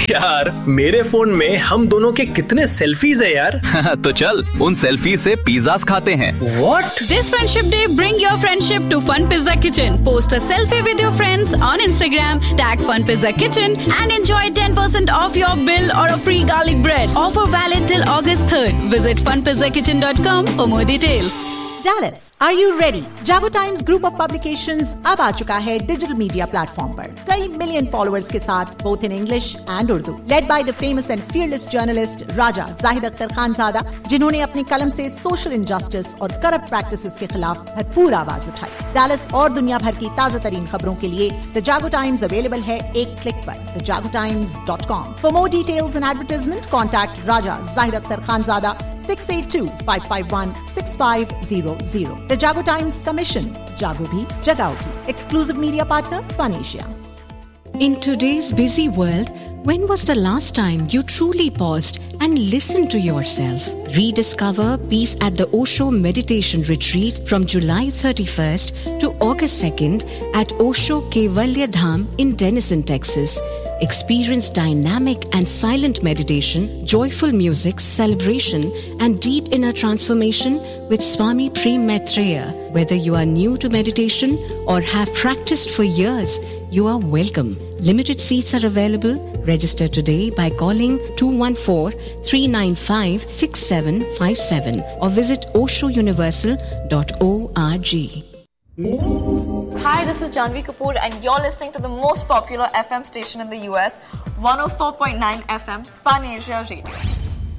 यार मेरे फोन में हम दोनों के कितने सेल्फीज है यार। तो चल उन सेल्फी से पिज़्ज़ास खाते हैं। What? This Friendship Day, bring your friendship to Fun Pizza Kitchen. Post a selfie with your friends on Instagram, tag Fun Pizza Kitchen and enjoy 10% off your bill or a free garlic bread. Offer valid till August 3rd. Visit funpizzacitchen.com for more details. Dallas, are you ready? Jago Times Group of Publications अब आ चुका है digital media platform पर कई million followers के साथ, both in English and Urdu. Led by the famous and fearless journalist Raja Zahid Akhtar Khanzada, जिन्होंने अपनी कलम से सोशल इनजस्टिस और करप्ट प्रैक्टिसेस के खिलाफ भरपूर आवाज उठाई। डैलस और दुनिया भर की ताजा तरीन खबरों के लिए द जागो टाइम्स अवेलेबल है एक क्लिक पर thejagotimes.com. For more details and advertisement, contact Raja Zahid Akhtar Khanzada 682-551-6500. The Jago Times Commission. Jago bhi, jagao bhi. Exclusive media partner, Fun Asia. In today's busy world, when was the last time you truly paused and listened to yourself? Rediscover peace at the Osho Meditation Retreat from July 31st to August 2nd at Osho Kaivalya Dham in Denison, Texas. Experience dynamic and silent meditation, joyful music, celebration, and deep inner transformation with Swami Prem Maitreya. Whether you are new to meditation or have practiced for years, you are welcome. Limited seats are available. Register today by calling 214-395-6757 or visit oshouniversal.org. Hi, this is Janvi Kapoor and you're listening to the most popular FM station in the US, 104.9 FM, Fun Asia Radio.